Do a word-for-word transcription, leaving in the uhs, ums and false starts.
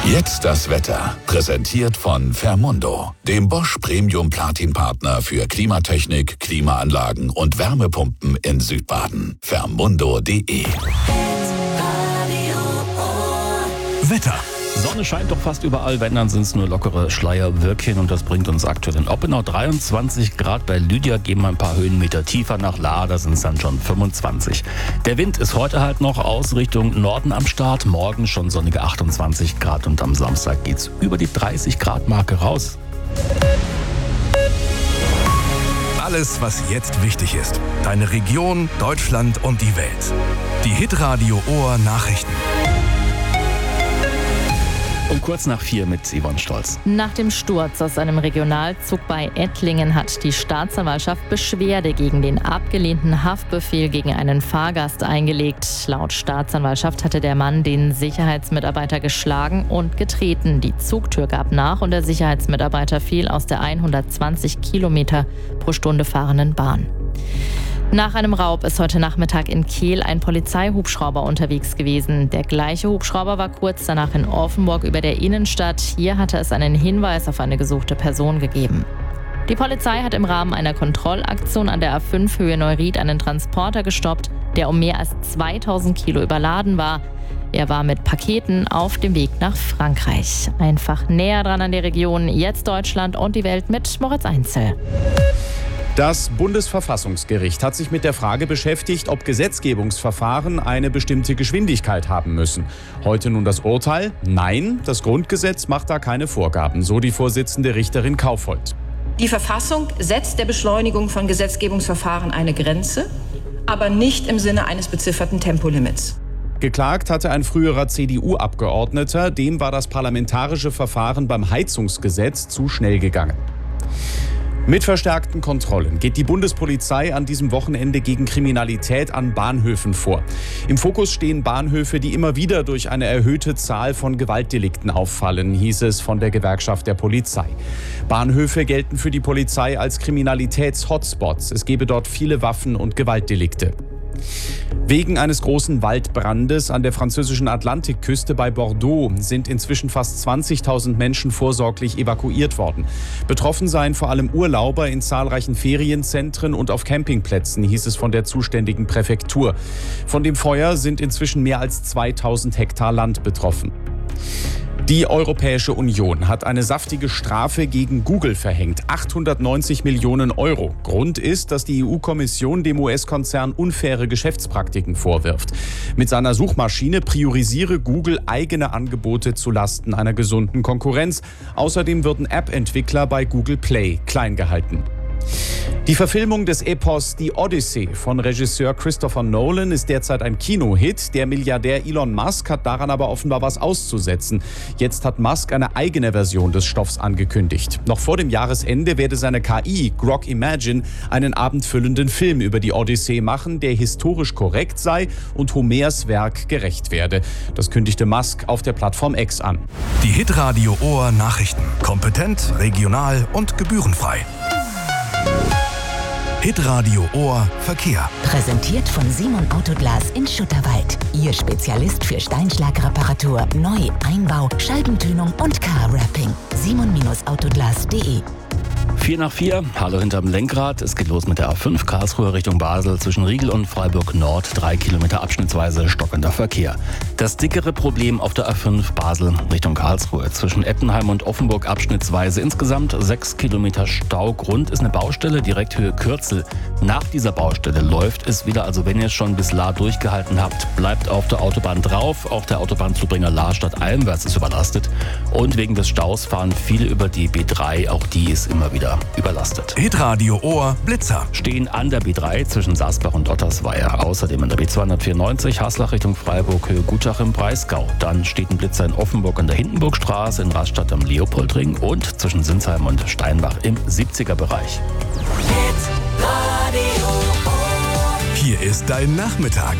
Jetzt das Wetter. Präsentiert von Fermundo, dem Bosch Premium Platin Partner für Klimatechnik, Klimaanlagen und Wärmepumpen in Südbaden. Fermundo punkt de. Wetter. Sonne scheint doch fast überall, wenn, dann sind es nur lockere Schleierwölkchen und das bringt uns aktuell in Oppenau dreiundzwanzig Grad. Bei Lydia gehen wir ein paar Höhenmeter tiefer nach Lahr, da sind es dann schon fünfundzwanzig. Der Wind ist heute halt noch aus Richtung Norden am Start, morgen schon sonnige achtundzwanzig Grad und am Samstag geht's über die dreißig Grad Marke raus. Alles, was jetzt wichtig ist. Deine Region, Deutschland und die Welt. Die Hitradio Ohr Nachrichten. Um kurz nach vier mit Yvonne Stolz. Nach dem Sturz aus einem Regionalzug bei Ettlingen hat die Staatsanwaltschaft Beschwerde gegen den abgelehnten Haftbefehl gegen einen Fahrgast eingelegt. Laut Staatsanwaltschaft hatte der Mann den Sicherheitsmitarbeiter geschlagen und getreten. Die Zugtür gab nach und der Sicherheitsmitarbeiter fiel aus der hundertzwanzig Kilometer pro Stunde fahrenden Bahn. Nach einem Raub ist heute Nachmittag in Kehl ein Polizeihubschrauber unterwegs gewesen. Der gleiche Hubschrauber war kurz danach in Offenburg über der Innenstadt. Hier hatte es einen Hinweis auf eine gesuchte Person gegeben. Die Polizei hat im Rahmen einer Kontrollaktion an der A fünf Höhe Neuried einen Transporter gestoppt, der um mehr als zweitausend Kilo überladen war. Er war mit Paketen auf dem Weg nach Frankreich. Einfach näher dran an die Region, jetzt Deutschland und die Welt mit Moritz Einzel. Das Bundesverfassungsgericht hat sich mit der Frage beschäftigt, ob Gesetzgebungsverfahren eine bestimmte Geschwindigkeit haben müssen. Heute nun das Urteil: Nein, das Grundgesetz macht da keine Vorgaben, so die Vorsitzende Richterin Kaufhold. Die Verfassung setzt der Beschleunigung von Gesetzgebungsverfahren eine Grenze, aber nicht im Sinne eines bezifferten Tempolimits. Geklagt hatte ein früherer C D U-Abgeordneter, dem war das parlamentarische Verfahren beim Heizungsgesetz zu schnell gegangen. Mit verstärkten Kontrollen geht die Bundespolizei an diesem Wochenende gegen Kriminalität an Bahnhöfen vor. Im Fokus stehen Bahnhöfe, die immer wieder durch eine erhöhte Zahl von Gewaltdelikten auffallen, hieß es von der Gewerkschaft der Polizei. Bahnhöfe gelten für die Polizei als Kriminalitäts-Hotspots. Es gebe dort viele Waffen- und Gewaltdelikte. Wegen eines großen Waldbrandes an der französischen Atlantikküste bei Bordeaux sind inzwischen fast zwanzigtausend Menschen vorsorglich evakuiert worden. Betroffen seien vor allem Urlauber in zahlreichen Ferienzentren und auf Campingplätzen, hieß es von der zuständigen Präfektur. Von dem Feuer sind inzwischen mehr als zweitausend Hektar Land betroffen. Die Europäische Union hat eine saftige Strafe gegen Google verhängt, achthundertneunzig Millionen Euro. Grund ist, dass die E U-Kommission dem U S-Konzern unfaire Geschäftspraktiken vorwirft. Mit seiner Suchmaschine priorisiere Google eigene Angebote zulasten einer gesunden Konkurrenz. Außerdem würden App-Entwickler bei Google Play klein gehalten. Die Verfilmung des Epos Die Odyssee von Regisseur Christopher Nolan ist derzeit ein Kinohit. Der Milliardär Elon Musk hat daran aber offenbar was auszusetzen. Jetzt hat Musk eine eigene Version des Stoffs angekündigt. Noch vor dem Jahresende werde seine K I Grok Imagine einen abendfüllenden Film über die Odyssee machen, der historisch korrekt sei und Homers Werk gerecht werde. Das kündigte Musk auf der Plattform X an. Die Hitradio Ohr Nachrichten. Kompetent, regional und gebührenfrei. Hitradio Ohr Verkehr. Präsentiert von Simon Autoglas in Schutterwald. Ihr Spezialist für Steinschlagreparatur, Neu-, Einbau, Scheibentönung und Car-Wrapping. simon Autoglas punkt de. Vier nach vier, hallo hinterm Lenkrad. Es geht los mit der A fünf Karlsruhe Richtung Basel zwischen Riegel und Freiburg Nord. Drei Kilometer abschnittsweise stockender Verkehr. Das dickere Problem auf der A fünf Basel Richtung Karlsruhe zwischen Ettenheim und Offenburg abschnittsweise. Insgesamt sechs Kilometer Stau. Grund ist eine Baustelle direkt Höhe Kürzel. Nach dieser Baustelle läuft es wieder. Also wenn ihr schon bis Lahr durchgehalten habt, bleibt auf der Autobahn drauf. Auch der Autobahnzubringer Lahr Stadt Almwärts ist überlastet. Und wegen des Staus fahren viele über die B drei. Auch die ist immer wieder überlastet. Hitradio Ohr Blitzer. Stehen an der B drei zwischen Sasbach und Ottersweier. Außerdem an der B zweihundertvierundneunzig Haslach Richtung Freiburg, Höhe Gutach im Breisgau. Dann steht ein Blitzer in Offenburg an der Hindenburgstraße, in Rastatt am Leopoldring und zwischen Sinsheim und Steinbach im siebziger Bereich. Hier ist dein Nachmittag.